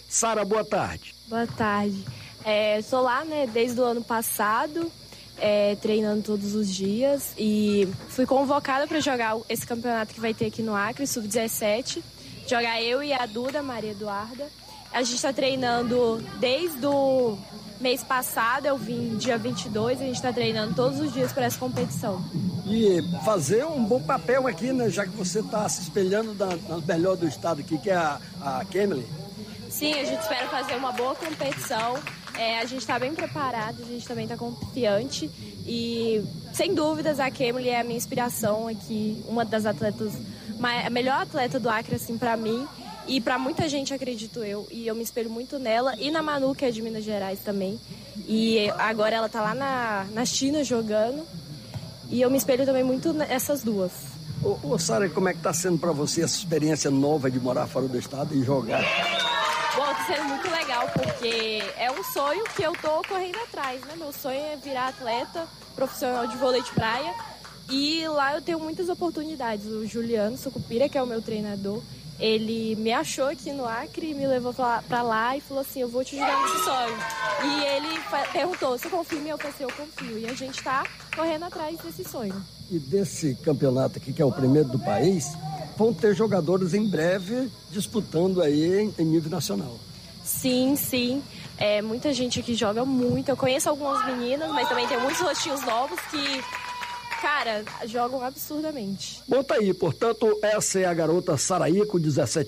Sara, boa tarde. Boa tarde. Sou lá, né, desde o ano passado, treinando todos os dias e fui convocada para jogar esse campeonato que vai ter aqui no Acre, Sub-17. Jogar eu e a Duda, Maria Eduarda. A gente está treinando desde o mês passado, eu vim dia 22, a gente está treinando todos os dias para essa competição. E fazer um bom papel aqui, né, já que você está se espelhando na melhor do estado aqui, que é a Kemily. Sim, a gente espera fazer uma boa competição. A gente está bem preparado, a gente também está confiante e, sem dúvidas, a Kemily é a minha inspiração aqui, uma das atletas, a melhor atleta do Acre, assim, para mim e para muita gente, acredito eu, e eu me espelho muito nela e na Manu, que é de Minas Gerais também, e agora ela está lá na China jogando e eu me espelho também muito nessas duas. Ô Sara, como é que está sendo para você essa experiência nova de morar fora do estado e jogar? Bom, está sendo muito legal, porque é um sonho que eu tô correndo atrás, né? Meu sonho é virar atleta profissional de vôlei de praia e lá eu tenho muitas oportunidades. O Juliano Sucupira, que é o meu treinador, ele me achou aqui no Acre, me levou pra lá e falou assim, eu vou te ajudar nesse sonho. E ele perguntou, você confia em mim? Eu pensei, eu confio. E a gente tá correndo atrás desse sonho. E desse campeonato aqui, que é o primeiro do país, vão ter jogadores em breve disputando aí em nível nacional. Sim, sim. Muita gente aqui joga muito. Eu conheço algumas meninas, mas também tem muitos rostinhos novos que, cara, jogam absurdamente. Bom, tá aí. Portanto, essa é a garota Saraí, com 17